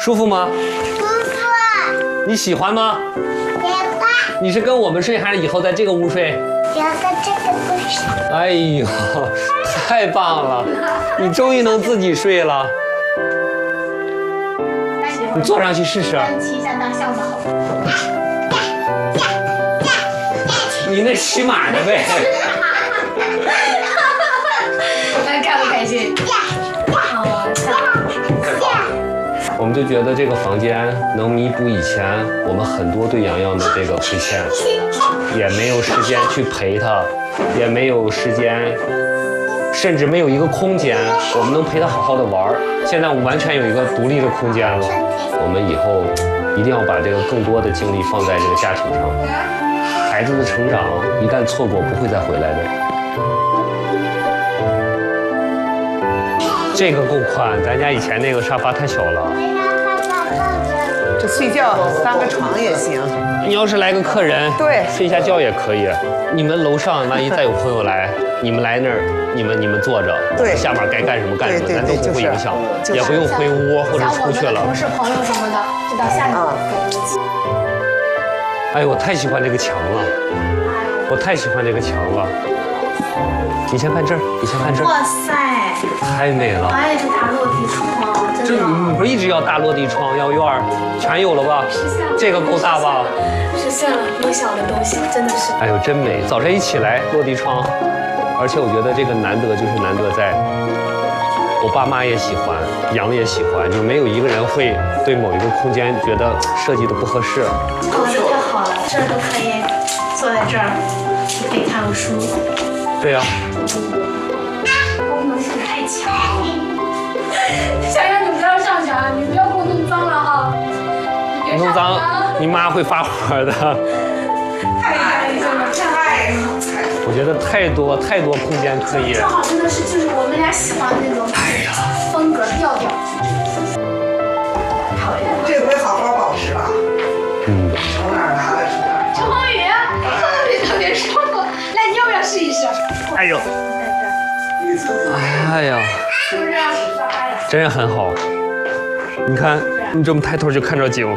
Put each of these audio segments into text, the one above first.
舒服吗？ 舒服。 你喜欢吗？ 喜欢。 你是跟我们睡，还是以后在这个屋睡？ 有个这个故事。 哎呦，太棒了！你终于能自己睡了。你坐上去试试。 骑一下大象的好。 你那骑马的呗。 开不开心？ 我们就觉得这个房间能弥补以前我们很多对洋洋的这个亏欠，也没有时间去陪他，也没有时间，甚至没有一个空间，我们能陪他好好的玩。现在我们完全有一个独立的空间了。我们以后一定要把这个更多的精力放在这个家庭上。孩子的成长一旦错过，不会再回来的。这个够宽，咱家以前那个沙发太小了。 这睡觉3个床也行。 你要是来个客人， 对， 睡一下觉也可以。你们楼上万一再有朋友来，你们来那儿，你们坐着， 对， 下面该干什么干什么，咱都不会影响，也不用回屋或者出去了。 同事朋友什么的，就到下面。 哎呦，我太喜欢这个墙了，我太喜欢这个墙了。你先看这儿，你先看这儿。 哇塞， 太美了！ 我也是大落地窗，真的。 你不是一直要大落地窗，要院儿，全有了吧？这个够大吧？ 实现了，有小的东西，真的是。 哎呦，真美！早晨一起来落地窗，而且我觉得这个难得就是难得在，我爸妈也喜欢，杨也喜欢，就没有一个人会对某一个空间觉得设计的不合适。 哦，这太好了，这儿都可以坐在这儿，就可以看个书。 对呀。 功能性太强了。小杨，你不要上墙，你不要给我弄脏了啊！ 弄脏，你妈会发火的。 太我觉得太多空间可以。 正好真的是就是我们俩喜欢的那种风格调调。 这回好好保持了。从哪儿拿的是哪儿。 陈宏宇，特别舒服。来，你要不要试一试？ 哎呦，哎呀， 是不是？ 真很好。你看，你这么抬头就看着景。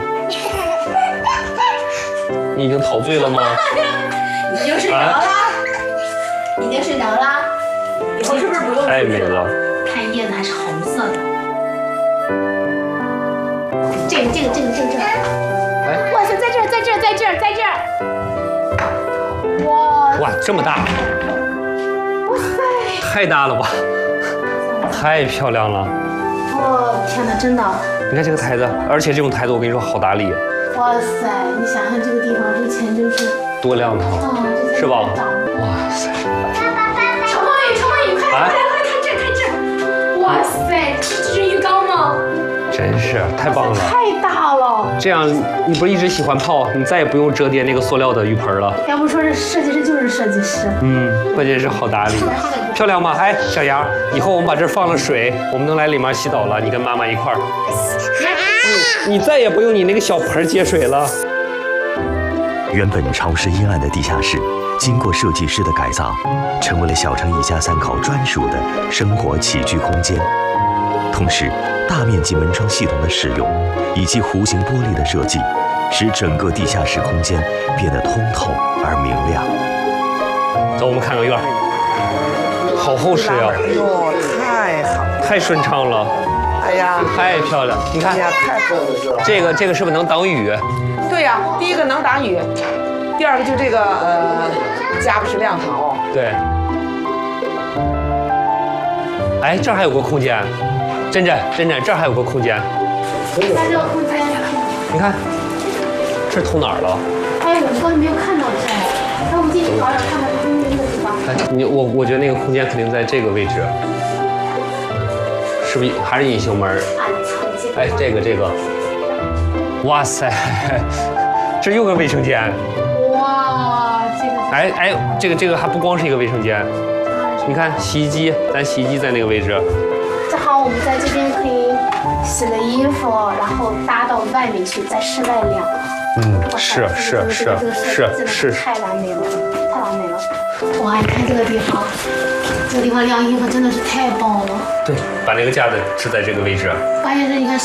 你已经陶醉了吗？ 已经睡着了，已经睡着了。以后是不是不用？ 太美了。 看叶子还是红色的。这个。 哎， 哇塞，在这儿。 哇，这么大！ 哇塞， 太大了吧！太漂亮了！ 哦，天哪，真的！ 你看这个台子，而且这种台子我跟你说好打理。 哇塞，你想想这个地方之前就是多亮堂，是吧？哇塞！ 陈宏宇，快看这！哇塞，这是浴缸吗？ 真是太棒了！ 太大了！ 这样你不是一直喜欢泡，你再也不用折叠那个塑料的浴盆了。 要不说这设计师就是设计师。 关键是好打理，漂亮吗？哎，小杨，以后我们把这儿放了水，我们能来里面洗澡了。你跟妈妈一块儿。你再也不用你那个小盆接水了。 原本潮湿阴暗的地下室，经过设计师的改造，成为了小城一家3口专属的生活起居空间。同时，大面积门窗系统的使用，以及弧形玻璃的设计，使整个地下室空间变得通透而明亮。 走，我们看看院儿，好厚实呀！ 哎呦，太好， 太顺畅了。 哎呀， 太漂亮！你看，这个是不是能挡雨？ 对呀，第一个能挡雨，第二个就这个家不是亮堂哦。 对。哎，这儿还有个空间，真真，这儿还有个空间。 在这个空间， 你看，这通哪儿了？ 哎，我刚才没有看到这儿，那我们进去找找看看中间的地方。 哎，我觉得那个空间肯定在这个位置，是不是还是隐形门？哎，这个，哇塞，这又个卫生间。 哇，这个。 哎，这个还不光是一个卫生间，你看洗衣机，咱洗衣机在那个位置。 正好我们在这边可以洗了衣服，然后搭到外面去，在室外晾。 是， 太完美了。哇，你看这个地方，这个地方晾衣服真的是太棒了。 对，把那个架子支在这个位置。 关键是你看